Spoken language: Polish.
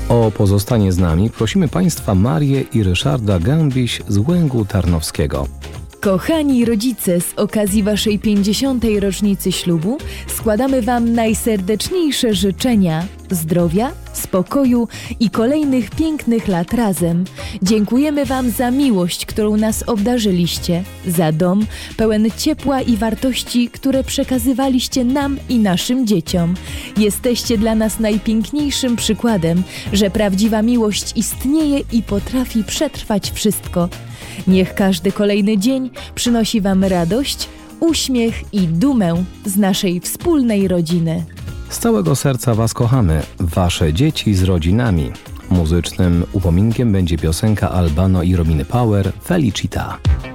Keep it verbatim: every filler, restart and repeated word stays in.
O pozostanie z nami prosimy Państwa Marię i Ryszarda Gębiś z Łęgu Tarnowskiego. Kochani rodzice, z okazji Waszej pięćdziesiątej rocznicy ślubu składamy Wam najserdeczniejsze życzenia zdrowia, spokoju i kolejnych pięknych lat razem. Dziękujemy Wam za miłość, którą nas obdarzyliście, za dom pełen ciepła i wartości, które przekazywaliście nam i naszym dzieciom. Jesteście dla nas najpiękniejszym przykładem, że prawdziwa miłość istnieje i potrafi przetrwać wszystko. Niech każdy kolejny dzień przynosi Wam radość, uśmiech i dumę z naszej wspólnej rodziny. Z całego serca Was kochamy, Wasze dzieci z rodzinami. Muzycznym upominkiem będzie piosenka Albano i Rominy Power Felicita.